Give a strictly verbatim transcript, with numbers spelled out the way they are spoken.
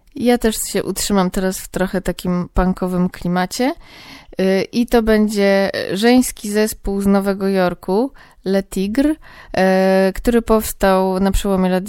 Ja też się utrzymam teraz w trochę takim punkowym klimacie i to będzie żeński zespół z Nowego Jorku, Le Tigre, który powstał na przełomie lat